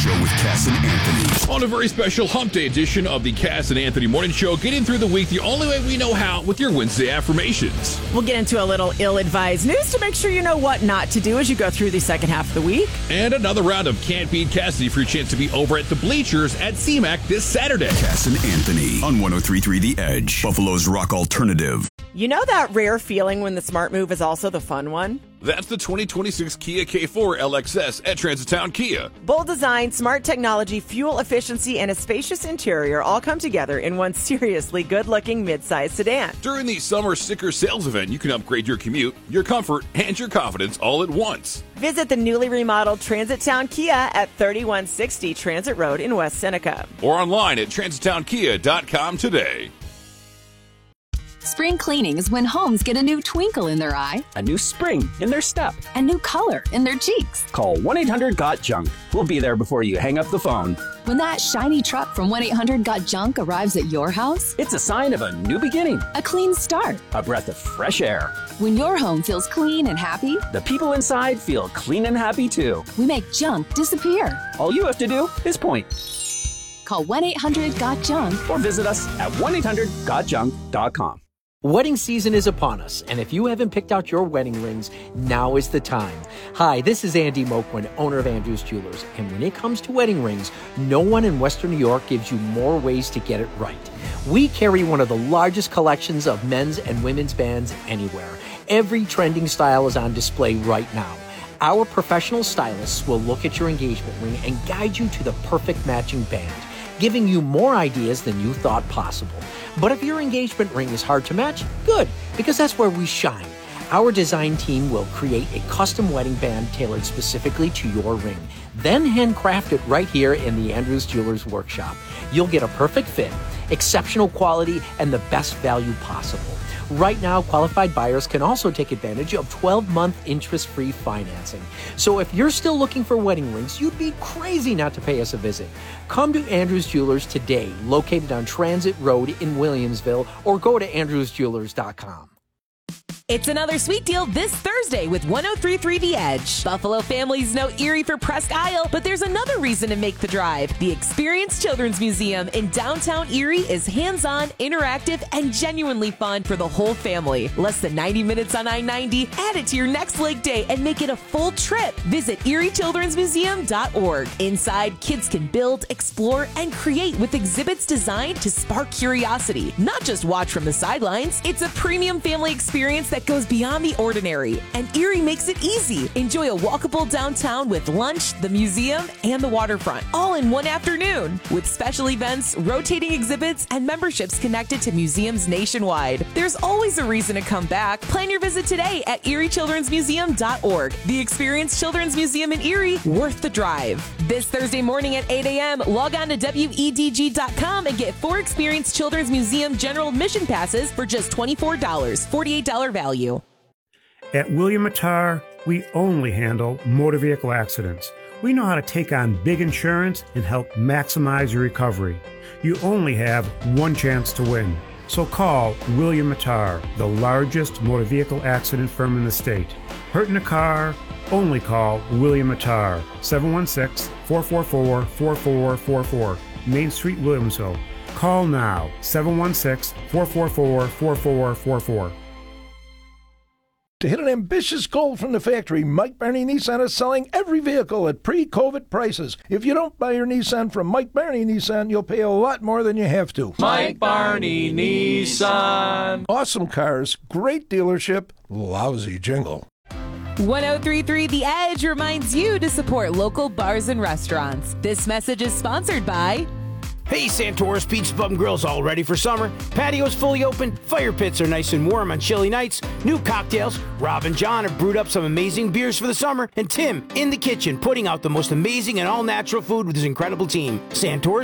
Show with Cass and Anthony. On a very special Hump Day edition of the Cass and Anthony Morning Show, getting through the week the only way we know how with your Wednesday affirmations. We'll get into a little ill-advised news to make sure you know what not to do as you go through the second half of the week. And another round of Can't Beat Cassidy for your chance to be over at the Bleachers at CMAC this Saturday. Cass and Anthony on 103.3 The Edge, Buffalo's rock alternative. You know that rare feeling when the smart move is also the fun one? That's the 2026 Kia K4 LXS at Transitown Kia. Bold design, smart technology, fuel efficiency, and a spacious interior all come together in one seriously good-looking midsize sedan. During the summer sticker sales event, you can upgrade your commute, your comfort, and your confidence all at once. Visit the newly remodeled Transitown Kia at 3160 Transit Road in West Seneca. Or online at transitownkia.com today. Spring cleaning is when homes get a new twinkle in their eye, a new spring in their step, a new color in their cheeks. Call 1-800-GOT-JUNK. We'll be there before you hang up the phone. When that shiny truck from 1-800-GOT-JUNK arrives at your house, it's a sign of a new beginning, a clean start, a breath of fresh air. When your home feels clean and happy, the people inside feel clean and happy too. We make junk disappear. All you have to do is point. Call 1-800-GOT-JUNK or visit us at 1-800-GOTJUNK.com. Wedding season is upon us, and if you haven't picked out your wedding rings, now is the time. Hi, this is Andy Moquin, owner of Andrews Jewelers, and when it comes to wedding rings, no one in Western New York gives you more ways to get it right. We carry one of the largest collections of men's and women's bands anywhere. Every trending style is on display right now. Our professional stylists will look at your engagement ring and guide you to the perfect matching band, giving you more ideas than you thought possible. But if your engagement ring is hard to match, good, because that's where we shine. Our design team will create a custom wedding band tailored specifically to your ring, then handcraft it right here in the Andrews Jewelers workshop. You'll get a perfect fit, exceptional quality, and the best value possible. Right now, qualified buyers can also take advantage of 12-month interest-free financing. So if you're still looking for wedding rings, you'd be crazy not to pay us a visit. Come to Andrews Jewelers today, located on Transit Road in Williamsville, or go to andrewsjewelers.com. It's another sweet deal this Thursday with 103.3 The Edge. Buffalo families know Erie for Presque Isle, but there's another reason to make the drive. The Experience Children's Museum in downtown Erie is hands-on, interactive, and genuinely fun for the whole family. Less than 90 minutes on I-90. Add it to your next leg day and make it a full trip. Visit ErieChildren'sMuseum.org. Inside, kids can build, explore, and create with exhibits designed to spark curiosity. Not just watch from the sidelines. It's a premium family experience that goes beyond the ordinary, and Erie makes it easy. Enjoy a walkable downtown with lunch, the museum, and the waterfront, all in one afternoon, with special events, rotating exhibits, and memberships connected to museums nationwide. There's always a reason to come back. Plan your visit today at ErieChildren'sMuseum.org. The Experience Children's Museum in Erie, worth the drive. This Thursday morning at 8 a.m., log on to WEDG.com and get 4 Experience Children's Museum general admission passes for just $24, $48 value. At William Mattar, we only handle motor vehicle accidents. We know how to take on big insurance and help maximize your recovery. You only have one chance to win. So call William Mattar, the largest motor vehicle accident firm in the state. Hurt in a car? Only call William Mattar, 716-444-4444, Main Street, Williamsville. Call now, 716-444-4444. To hit an ambitious goal from the factory, Mike Barney Nissan is selling every vehicle at pre-COVID prices. If you don't buy your Nissan from Mike Barney Nissan, you'll pay a lot more than you have to. Mike Barney Nissan. Awesome cars, great dealership, lousy jingle. 103.3 The Edge reminds you to support local bars and restaurants. This message is sponsored by... Hey, Santora's Pizza Pub and Grill's all ready for summer. Patio's fully open, fire pits are nice and warm on chilly nights, new cocktails. Rob and John have brewed up some amazing beers for the summer, and Tim in the kitchen putting out the most amazing and all-natural food with his incredible team. Santora's